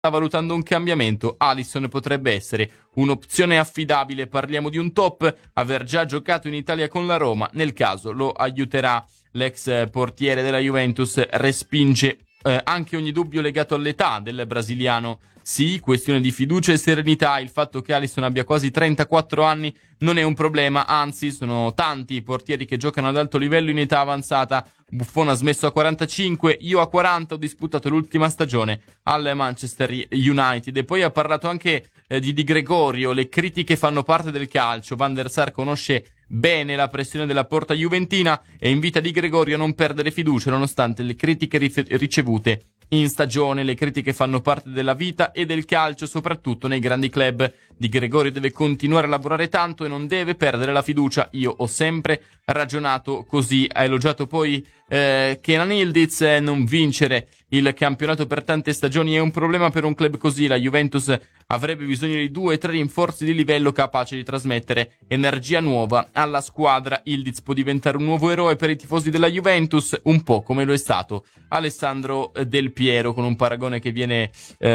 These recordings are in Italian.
valutando un cambiamento. Alisson potrebbe essere un'opzione affidabile. Parliamo di un top, aver già giocato in Italia con la Roma, nel caso lo aiuterà. L'ex portiere della Juventus respinge anche ogni dubbio legato all'età del brasiliano. Sì, questione di fiducia e serenità. Il fatto che Alisson abbia quasi 34 anni non è un problema, anzi sono tanti i portieri che giocano ad alto livello in età avanzata. Buffon ha smesso a 45, io a 40 ho disputato l'ultima stagione al Manchester United. E poi ha parlato anche di Gregorio. Le critiche fanno parte del calcio. Van der Sar conosce bene la pressione della porta juventina e invita Di Gregorio a non perdere fiducia nonostante le critiche ricevute in stagione. Le critiche fanno parte della vita e del calcio, soprattutto nei grandi club. Di Gregorio deve continuare a lavorare tanto e non deve perdere la fiducia. Io ho sempre ragionato così. Ha elogiato poi Kenan Yildiz. Non vincere il campionato per tante stagioni è un problema per un club così. La Juventus avrebbe bisogno di 2 o 3 rinforzi di livello capaci di trasmettere energia nuova alla squadra. Yildiz può diventare un nuovo eroe per i tifosi della Juventus, un po' come lo è stato Alessandro Del Piero, con un paragone che viene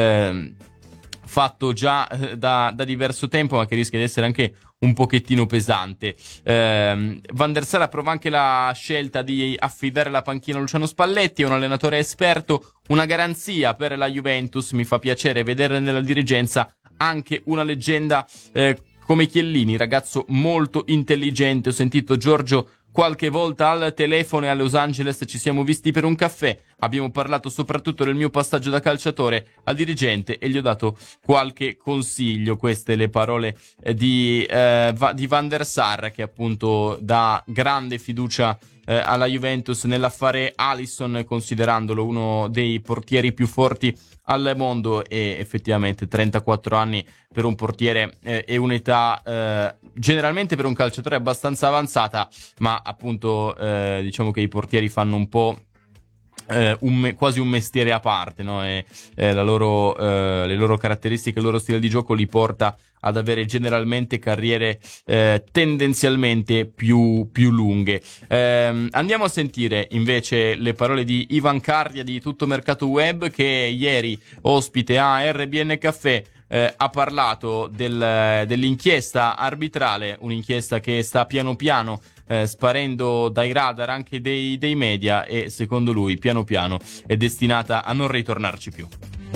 fatto già da diverso tempo, ma che rischia di essere anche un pochettino pesante. Van der Sar approva anche la scelta di affidare la panchina a Luciano Spalletti, è un allenatore esperto, una garanzia per la Juventus. Mi fa piacere vedere nella dirigenza anche una leggenda come Chiellini, ragazzo molto intelligente. Ho sentito Giorgio qualche volta al telefono e a Los Angeles ci siamo visti per un caffè. Abbiamo parlato soprattutto del mio passaggio da calciatore al dirigente e gli ho dato qualche consiglio. Queste le parole di Van der Sar, che appunto dà grande fiducia alla Juventus nell'affare Alisson, considerandolo uno dei portieri più forti al mondo. E effettivamente 34 anni per un portiere è un'età generalmente per un calciatore abbastanza avanzata, ma appunto diciamo che i portieri fanno un po' quasi un mestiere a parte, no? E le loro caratteristiche, il loro stile di gioco li porta ad avere generalmente carriere tendenzialmente più lunghe. Andiamo a sentire invece le parole di Ivan Cardia di Tutto Mercato Web, che ieri ospite a RBN Caffè ha parlato dell'inchiesta arbitrale, un'inchiesta che sta piano piano sparendo dai radar anche dei media, e secondo lui piano piano è destinata a non ritornarci più.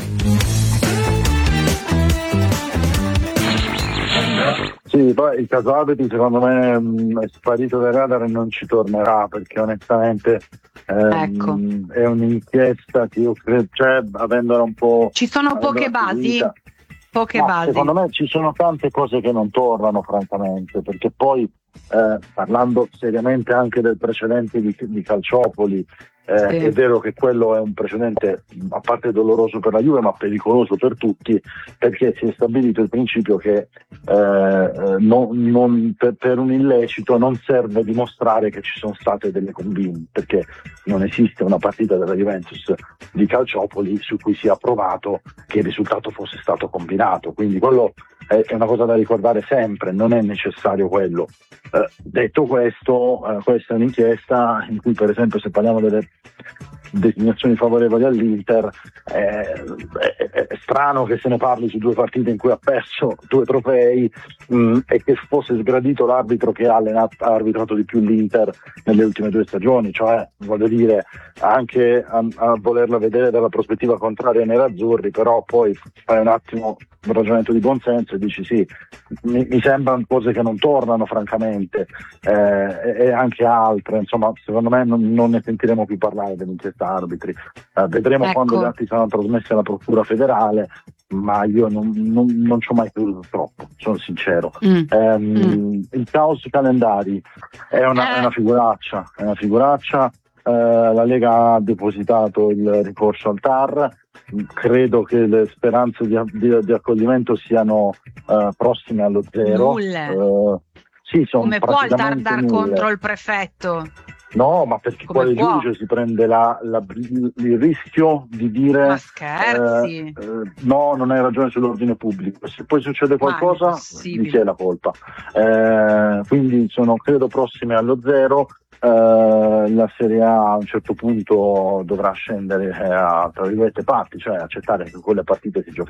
Sì, poi il caso arbitri secondo me è sparito dai radar e non ci tornerà, perché onestamente è un'inchiesta che io credo, cioè, avendola un po'... Ci sono poche basi? Basi. Secondo me ci sono tante cose che non tornano, francamente, perché poi parlando seriamente anche del precedente di Calciopoli, sì. È vero che quello è un precedente a parte doloroso per la Juve, ma pericoloso per tutti, perché si è stabilito il principio che per un illecito non serve dimostrare che ci sono state delle combine, perché non esiste una partita della Juventus di Calciopoli su cui sia provato che il risultato fosse stato combinato, quindi quello è una cosa da ricordare sempre, non è necessario quello. Detto questo, questa è un'inchiesta in cui, per esempio, se parliamo delle designazioni favorevoli all'Inter, è strano che se ne parli su 2 partite in cui ha perso 2 trofei e che fosse sgradito l'arbitro che ha arbitrato di più l'Inter nelle ultime 2 stagioni, cioè voglio dire, anche a volerla vedere dalla prospettiva contraria ai nerazzurri, però poi fai un attimo un ragionamento di buonsenso e dici sì, mi sembrano cose che non tornano, francamente, e anche altre, insomma, secondo me non ne sentiremo più parlare dell'inchiesta arbitri. Vedremo quando gli atti saranno trasmessi alla Procura federale, ma io non ci ho mai creduto troppo, sono sincero. Il caos calendari è una figuraccia, la Lega ha depositato il ricorso al TAR. Credo che le speranze di accoglimento siano prossime allo zero. Sì, sono come può il TAR dar nulle. contro il prefetto? No, ma perché come poi il giudice si prende il rischio di dire ma scherzi? No, non hai ragione sull'ordine pubblico. Se poi succede qualcosa, di chi è la colpa? Quindi sono credo prossime allo zero. la Serie A a un certo punto dovrà scendere a, tra virgolette, patti, cioè accettare che quelle partite si